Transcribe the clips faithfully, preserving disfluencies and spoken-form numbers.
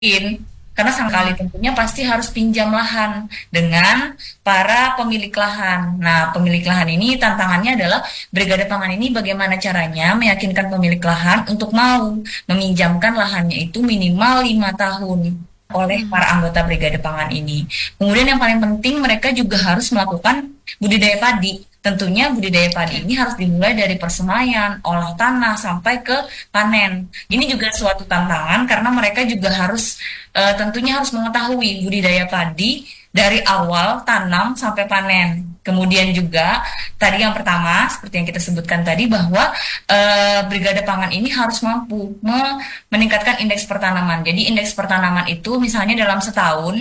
mungkin. Karena sang kali tentunya pasti harus pinjam lahan dengan para pemilik lahan. Nah, pemilik lahan ini tantangannya adalah Brigade Pangan ini bagaimana caranya meyakinkan pemilik lahan untuk mau meminjamkan lahannya itu minimal lima tahun oleh Hmm. para anggota Brigade Pangan ini. Kemudian yang paling penting mereka juga harus melakukan budidaya padi. Tentunya budidaya padi Oke. ini harus dimulai dari persemaian, olah tanah sampai ke panen. Ini juga suatu tantangan karena mereka juga harus eh, tentunya harus mengetahui budidaya padi dari awal tanam sampai panen. Kemudian juga tadi yang pertama seperti yang kita sebutkan tadi bahwa eh, Brigade Pangan ini harus mampu me- meningkatkan indeks pertanaman. Jadi indeks pertanaman itu misalnya dalam setahun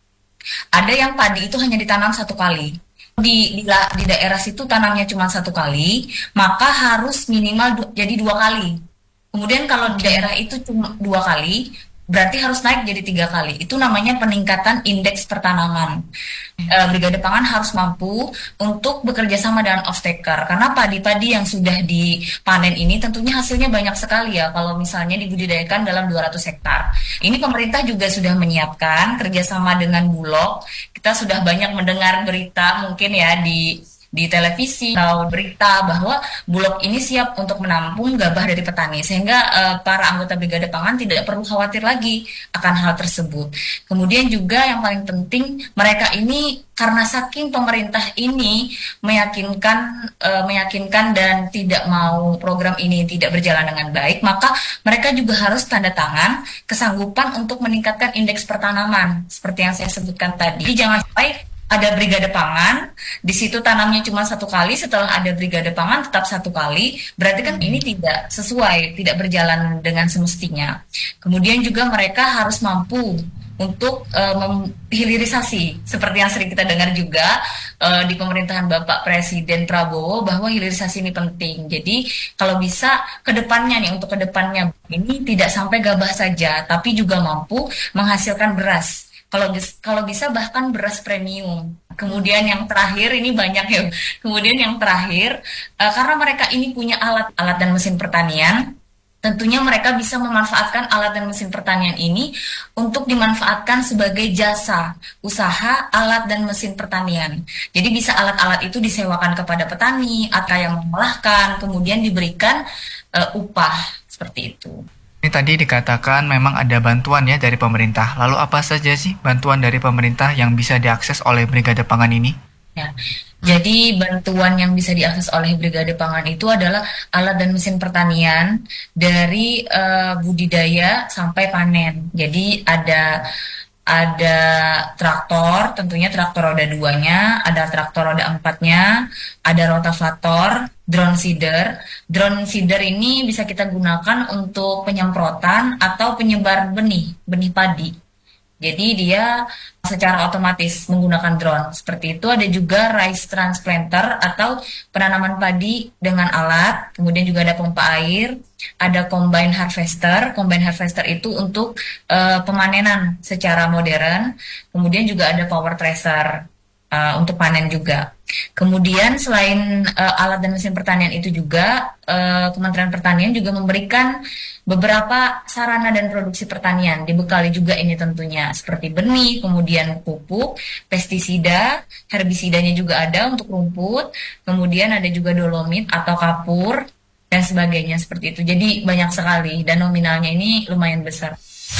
ada yang padi itu hanya ditanam satu kali. Di, di, la- di daerah situ tanamnya cuma satu kali, maka harus minimal du- jadi dua kali. Kemudian kalau di Oke. daerah itu cuma dua kali, berarti harus naik jadi tiga kali. Itu namanya peningkatan indeks pertanaman. Eh, Brigade Pangan harus mampu untuk bekerja sama dengan off-taker. Karena padi-padi yang sudah dipanen ini tentunya hasilnya banyak sekali ya kalau misalnya dibudidayakan dalam dua ratus hektar. Ini pemerintah juga sudah menyiapkan kerjasama dengan Bulog. Kita sudah banyak mendengar berita mungkin ya di di televisi atau berita bahwa Bulog ini siap untuk menampung gabah dari petani sehingga eh, para anggota Brigade Pangan tidak perlu khawatir lagi akan hal tersebut. Kemudian juga yang paling penting mereka ini karena saking pemerintah ini meyakinkan eh, meyakinkan dan tidak mau program ini tidak berjalan dengan baik, maka mereka juga harus tanda tangan kesanggupan untuk meningkatkan indeks pertanaman seperti yang saya sebutkan tadi. Jadi jangan sampai ada Brigade Pangan, di situ tanamnya cuma satu kali, setelah ada Brigade Pangan tetap satu kali, berarti kan ini tidak sesuai, tidak berjalan dengan semestinya. Kemudian juga mereka harus mampu untuk eh, hilirisasi, seperti yang sering kita dengar juga eh, di pemerintahan Bapak Presiden Prabowo bahwa hilirisasi ini penting. Jadi kalau bisa ke depannya nih, untuk ke depannya ini tidak sampai gabah saja, tapi juga mampu menghasilkan beras. Kalau bis- kalau bisa bahkan beras premium. Hmm. Kemudian yang terakhir ini banyak ya. Kemudian yang terakhir eh, karena mereka ini punya alat-alat dan mesin pertanian, tentunya mereka bisa memanfaatkan alat dan mesin pertanian ini untuk dimanfaatkan sebagai jasa usaha alat dan mesin pertanian. Jadi bisa alat-alat itu disewakan kepada petani atau yang mengolahkan, kemudian diberikan eh, upah seperti itu. Ini tadi dikatakan memang ada bantuan ya dari pemerintah. Lalu apa saja sih bantuan dari pemerintah yang bisa diakses oleh Brigade Pangan ini? Ya, jadi bantuan yang bisa diakses oleh Brigade Pangan itu adalah alat dan mesin pertanian dari eh, budidaya sampai panen. Jadi ada ada traktor, tentunya traktor roda duanya, ada traktor roda empatnya, ada rotavator, drone seeder. Drone seeder ini bisa kita gunakan untuk penyemprotan atau penyebar benih, benih padi. Jadi dia secara otomatis menggunakan drone. Seperti itu ada juga rice transplanter atau penanaman padi dengan alat. Kemudian juga ada pompa air, ada combine harvester. Combine harvester itu untuk eh, pemanenan secara modern. Kemudian juga ada power tracer eh, untuk panen juga. Kemudian selain eh, alat dan mesin pertanian itu juga eh, Kementerian Pertanian juga memberikan beberapa sarana dan produksi pertanian. Dibekali juga ini tentunya seperti benih, kemudian pupuk, pestisida, herbisidanya juga ada untuk rumput, kemudian ada juga dolomit atau kapur dan sebagainya seperti itu. Jadi banyak sekali dan nominalnya ini lumayan besar.